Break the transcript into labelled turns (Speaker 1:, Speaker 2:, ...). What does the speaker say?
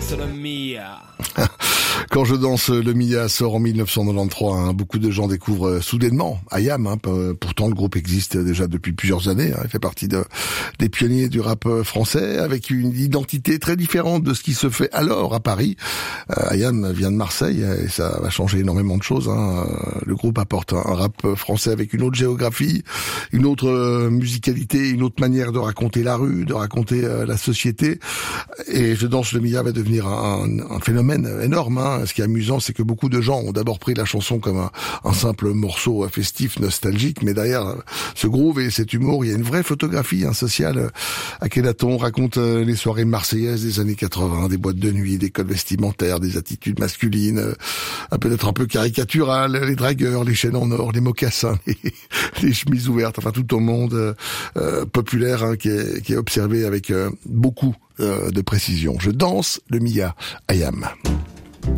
Speaker 1: danse le Mia.
Speaker 2: Quand je danse, le Mia sort en 1993. Beaucoup de gens découvrent soudainement IAM. Pourtant, le groupe existe déjà depuis plusieurs années. Il fait partie des pionniers du rap français, avec une identité très différente de ce qui se fait alors à Paris. IAM vient de Marseille et ça va changer énormément de choses. Le groupe apporte un rap français avec une autre géographie, une autre musicalité, une autre manière de raconter la rue, de raconter la société. Et je danse le Mia va devenir un phénomène énorme. Ce qui est amusant, c'est que beaucoup de gens ont d'abord pris la chanson comme un simple morceau festif, nostalgique, mais derrière ce groove et cet humour, il y a une vraie photographie sociale. Akhenaton raconte les soirées marseillaises des années 80, des boîtes de nuit, des codes vestimentaires, des attitudes masculines, peut-être un peu caricaturales, les dragueurs, les chaînes en or, les mocassins, les chemises ouvertes, enfin tout un monde populaire qui est observé avec beaucoup de précision. Je danse le Mia IAM.